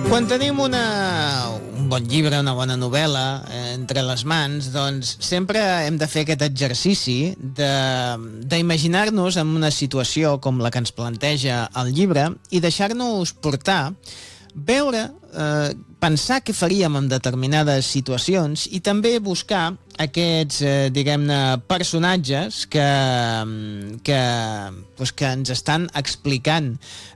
Quan tenim un bon llibre, una bona novel·la entre les mans, doncs sempre hem de fer aquest exercici d'imaginar-nos en una situació com la que ens planteja el llibre i deixar-nos portar, veure, pensar què faríem en determinades situacions i també buscar aquests, diguem-ne, personatges que ens estan explicant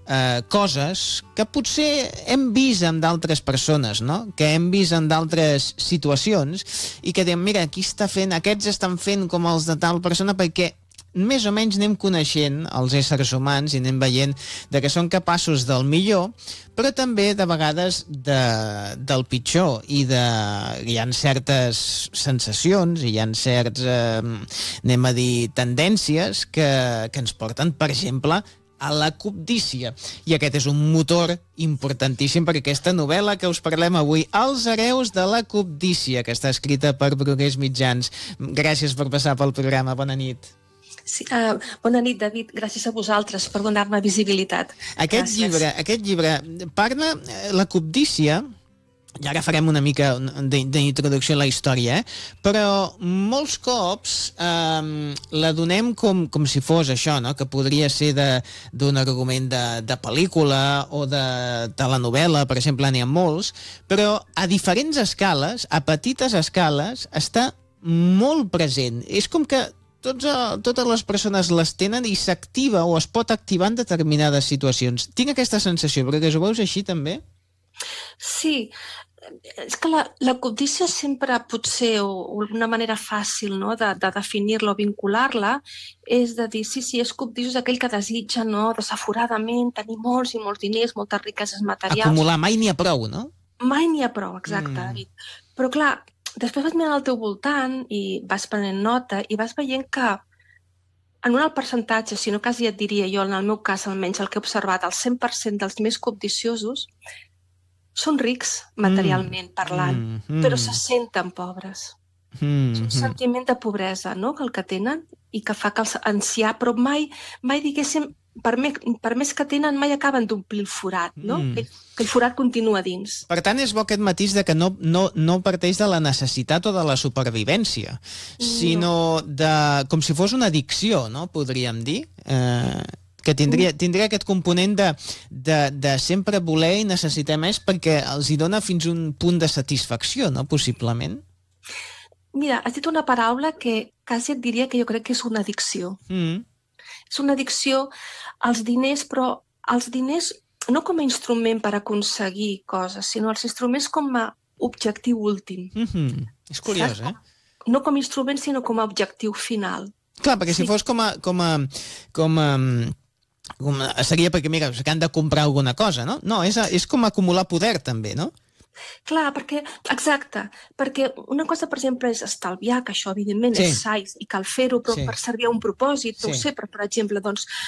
coses que potser hem vist en d'altres persones, no? Que hem vist en d'altres situacions i que diem, mira, aquí aquests estan fent com els de tal persona, perquè més o menys anem coneixent els éssers humans i anem veient que són capaços del millor, però també de vegades del pitjor, i hi ha certes sensacions, i hi ha certs, anem a dir, tendències que ens porten, per exemple, a la cobdícia. I aquest és un motor importantíssim per aquesta novel·la que us parlem avui, Els hereus de la cobdícia, que està escrita per Brugués Mitjans. Gràcies per passar pel programa. Bona nit. Sí, bona nit, David. Gràcies a vosaltres per donar-me visibilitat. Aquest llibre parla la cobdícia, i ara farem una mica d'introducció a la història, però molts cops la donem com si fos això, no? Que podria ser d'un argument de pel·lícula o de telenovel·la, per exemple, n'hi ha molts, però a diferents escales, a petites escales, està molt present. És com que totes les persones les tenen i s'activa o es pot activar en determinades situacions. Tinc aquesta sensació, perquè ho veus així també? Sí, és que la cobdícia sempre potser, o una manera fàcil, no, de definir-la o vincular-la, és de dir, sí, és cobdiciós aquell que desitja, no, desaforadament tenir molts i molts diners, moltes riqueses materials. Acumular, mai n'hi ha prou, no? Mai n'hi ha prou, exacte, David. Però clar, després vas mirant al teu voltant i vas prenent nota i vas veient que en un alt percentatge, si no quasi et diria jo, en el meu cas almenys el que he observat, el 100% dels més cobdiciosos són rics materialment parlant, però se senten pobres. És un sentiment de pobresa, no?, el que tenen i que fa que els ancià, però mai diguéssim, per més que tenen, mai acaben d'omplir el forat, no? Que el forat continua dins. Per tant, és bo aquest matís de que no parteix de la necessitat o de la supervivència, sinó com si fos una addicció, no?, podríem dir, que tindria aquest component de sempre voler i necessitar més perquè els hi dona fins a un punt de satisfacció, no?, possiblement. Mira, has dit una paraula que quasi et diria que jo crec que és una addicció. És una addicció als diners, però als diners no com a instrument per aconseguir coses, sinó als instruments com a objectiu últim. És curiós, eh? No com a instrument, sinó com a objectiu final. Clar, perquè si fos seria perquè, mira, que han de comprar alguna cosa, no? No, és com acumular poder, també, no? Clar, exacte, perquè una cosa, per exemple, és estalviar, que això, evidentment, és sa i cal fer-ho, però per servir a un propòsit, no ho sé, per exemple, doncs,